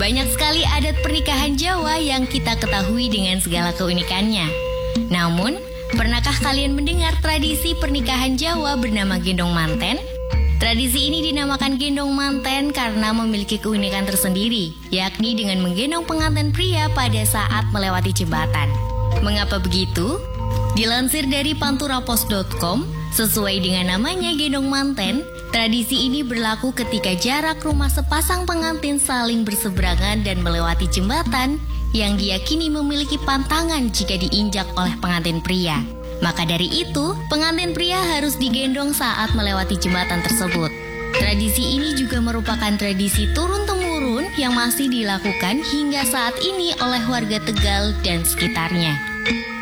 Banyak sekali adat pernikahan Jawa yang kita ketahui dengan segala keunikannya. Namun, pernahkah kalian mendengar tradisi pernikahan Jawa bernama gendong manten? Tradisi ini dinamakan gendong manten karena memiliki keunikan tersendiri, yakni dengan menggendong pengantin pria pada saat melewati jembatan. Mengapa begitu? Dilansir dari panturapos.com, sesuai dengan namanya gendong manten, tradisi ini berlaku ketika jarak rumah sepasang pengantin saling berseberangan dan melewati jembatan yang diyakini memiliki pantangan jika diinjak oleh pengantin pria. Maka dari itu, pengantin pria harus digendong saat melewati jembatan tersebut. Tradisi ini juga merupakan tradisi turun-temurun yang masih dilakukan hingga saat ini oleh warga Tegal dan sekitarnya.